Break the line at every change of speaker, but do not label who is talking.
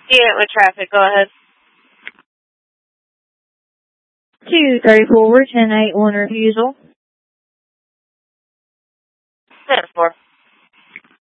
Yeah, with traffic, go ahead.
230 forward, 1081 refusal.
10-4.